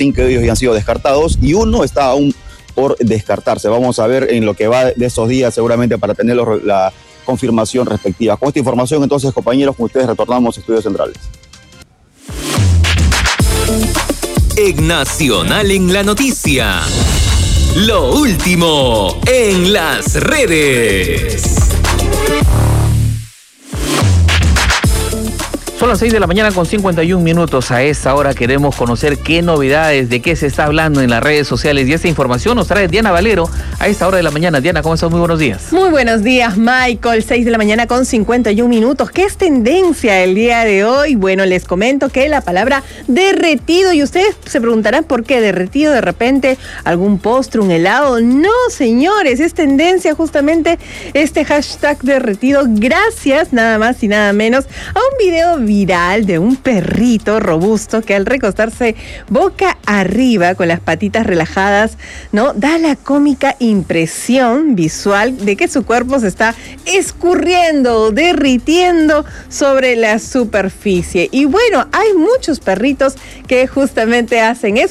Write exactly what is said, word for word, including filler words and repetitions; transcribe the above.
cinco de ellos ya han sido descartados y uno está aún por descartarse. Vamos a ver en lo que va de esos días seguramente para tener los, la confirmación respectiva. Con esta información, entonces, compañeros, con ustedes retornamos a Estudios Centrales. En Nacional en la Noticia, lo último en las redes. Son las seis de la mañana con cincuenta y un minutos. A esta hora queremos conocer qué novedades, de qué se está hablando en las redes sociales. Y esta información nos trae Diana Valero a esta hora de la mañana. Diana, ¿cómo estás? Muy buenos días. Muy buenos días, Michael. seis de la mañana con cincuenta y un minutos. ¿Qué es tendencia el día de hoy? Bueno, les comento que la palabra derretido, y ustedes se preguntarán por qué derretido, de repente algún postre, un helado. No, señores, es tendencia justamente este hashtag derretido gracias nada más y nada menos a un video viral de un perrito robusto que al recostarse boca arriba con las patitas relajadas, ¿no?, da la cómica impresión visual de que su cuerpo se está escurriendo, derritiendo sobre la superficie. Y bueno, hay muchos perritos que justamente hacen eso.